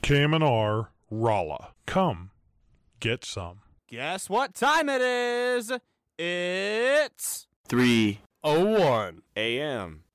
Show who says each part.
Speaker 1: KMNR Rolla. Come, get some.
Speaker 2: Guess what time it is? It's
Speaker 3: 3:01
Speaker 2: a.m.